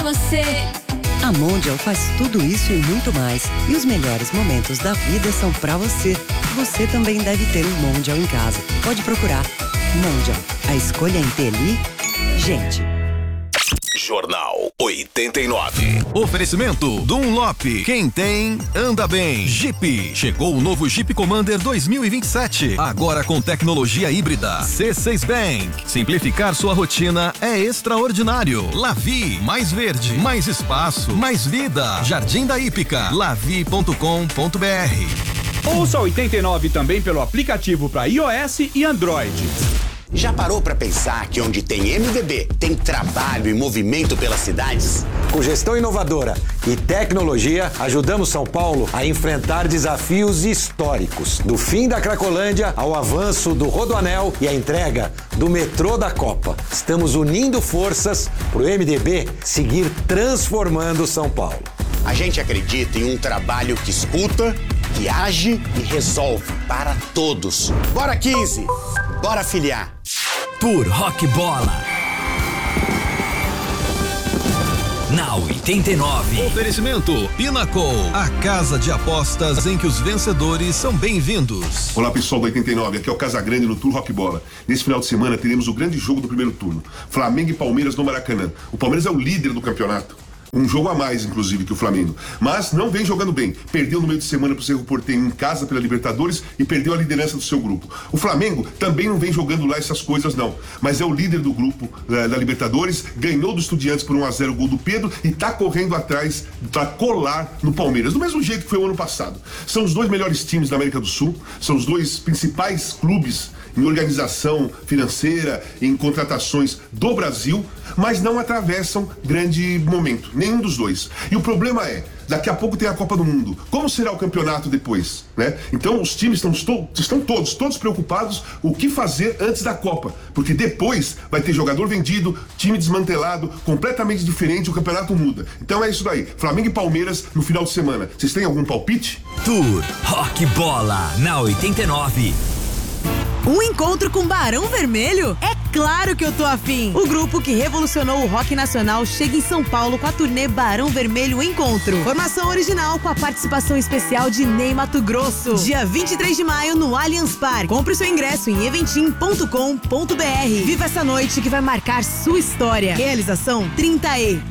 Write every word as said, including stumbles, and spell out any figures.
Você. A Mondial faz tudo isso e muito mais. E os melhores momentos da vida são pra você. Você também deve ter um Mondial em casa. Pode procurar. Mondial. A escolha é inteligente. Jornal oitenta e nove. Oferecimento Dunlop. Quem tem, anda bem. Jeep. Chegou o novo Jeep Commander dois mil e vinte e sete. Agora com tecnologia híbrida. C seis Bank. Simplificar sua rotina é extraordinário. Lavi. Mais verde. Mais espaço. Mais vida. Jardim da Hípica. lavi ponto com ponto br. Ouça oitenta e nove também pelo aplicativo para iOS e Android. Já parou para pensar que onde tem M D B, tem trabalho e movimento pelas cidades? Com gestão inovadora e tecnologia, ajudamos São Paulo a enfrentar desafios históricos. Do fim da Cracolândia ao avanço do Rodoanel e a entrega do metrô da Copa. Estamos unindo forças para o M D B seguir transformando São Paulo. A gente acredita em um trabalho que escuta, que age e resolve para todos. Bora quinze! Bora filiar! Tour Rock Bola. Na oitenta e nove. Oferecimento Pinnacle, a casa de apostas em que os vencedores são bem-vindos. Olá pessoal do oitenta e nove, aqui é o Casagrande no Tour Rock Bola. Nesse final de semana teremos o grande jogo do primeiro turno, Flamengo e Palmeiras no Maracanã. O Palmeiras é o líder do campeonato. Um jogo a mais, inclusive, que o Flamengo. Mas não vem jogando bem. Perdeu no meio de semana pro Cerro Porteño em casa pela Libertadores e perdeu a liderança do seu grupo. O Flamengo também não vem jogando lá essas coisas, não. Mas é o líder do grupo uh, da Libertadores, ganhou do Estudiantes por um a zero o gol do Pedro e tá correndo atrás pra colar no Palmeiras. Do mesmo jeito que foi o ano passado. São os dois melhores times da América do Sul, são os dois principais clubes em organização financeira, em contratações do Brasil, mas não atravessam grande momento, nenhum dos dois. E o problema é, daqui a pouco tem a Copa do Mundo. Como será o campeonato depois, né? Então os times estão, estão todos, todos preocupados o que fazer antes da Copa, porque depois vai ter jogador vendido, time desmantelado, completamente diferente, o campeonato muda. Então é isso daí, Flamengo e Palmeiras no final de semana. Vocês têm algum palpite? Tour Rock Bola, na oitenta e nove. Um encontro com Barão Vermelho? É claro que eu tô afim! O grupo que revolucionou o rock nacional chega em São Paulo com a turnê Barão Vermelho Encontro. Formação original com a participação especial de Ney Matogrosso. Dia vinte e três de maio no Allianz Parque. Compre o seu ingresso em eventim ponto com ponto br. Viva essa noite que vai marcar sua história. Realização trinta E.